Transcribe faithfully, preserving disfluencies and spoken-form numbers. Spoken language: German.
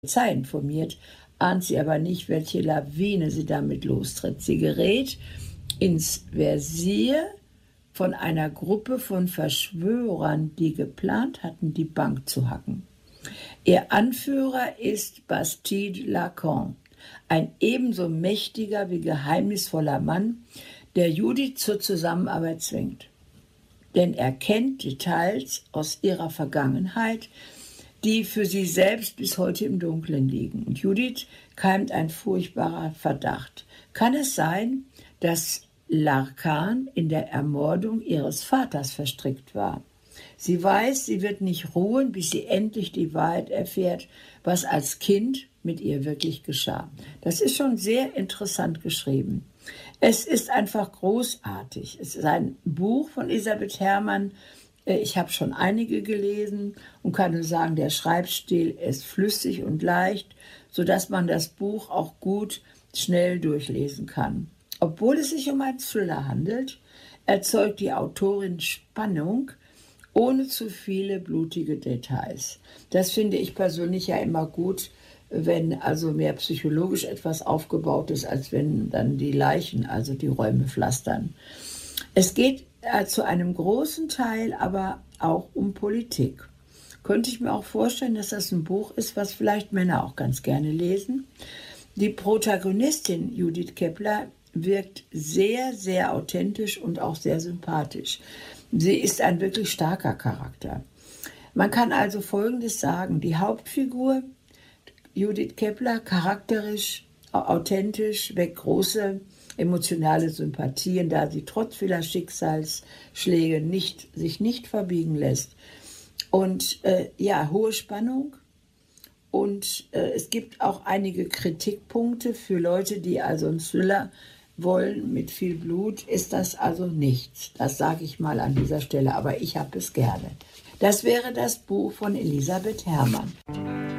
Polizei informiert, ahnt sie aber nicht, welche Lawine sie damit lostritt. Sie gerät ins Visier von einer Gruppe von Verschwörern, die geplant hatten, die Bank zu hacken. Ihr Anführer ist Bastide Lacan, ein ebenso mächtiger wie geheimnisvoller Mann, der Judith zur Zusammenarbeit zwingt. Denn er kennt Details aus ihrer Vergangenheit, die für sie selbst bis heute im Dunkeln liegen. Und Judith keimt ein furchtbarer Verdacht. Kann es sein, dass Lacan in der Ermordung ihres Vaters verstrickt war? Sie weiß, sie wird nicht ruhen, bis sie endlich die Wahrheit erfährt, was als Kind mit ihr wirklich geschah. Das ist schon sehr interessant geschrieben. Es ist einfach großartig. Es ist ein Buch von Elisabeth Herrmann. Ich habe schon einige gelesen und kann nur sagen, der Schreibstil ist flüssig und leicht, sodass man das Buch auch gut schnell durchlesen kann. Obwohl es sich um einen Thriller handelt, erzeugt die Autorin Spannung ohne zu viele blutige Details. Das finde ich persönlich ja immer gut, wenn also mehr psychologisch etwas aufgebaut ist, als wenn dann die Leichen, also die Räume pflastern. Es geht äh, zu einem großen Teil aber auch um Politik. Könnte ich mir auch vorstellen, dass das ein Buch ist, was vielleicht Männer auch ganz gerne lesen. Die Protagonistin Judith Keppler wirkt sehr, sehr authentisch und auch sehr sympathisch. Sie ist ein wirklich starker Charakter. Man kann also Folgendes sagen: Die Hauptfigur Judith Keppler, charakterisch, authentisch, weckt große emotionale Sympathien, da sie trotz vieler Schicksalsschläge nicht, sich nicht verbiegen lässt. Und äh, ja, hohe Spannung. Und äh, es gibt auch einige Kritikpunkte für Leute, die also einen Thriller wollen mit viel Blut, ist das also nichts. Das sage ich mal an dieser Stelle, aber ich habe es gerne. Das wäre das Buch von Elisabeth Herrmann.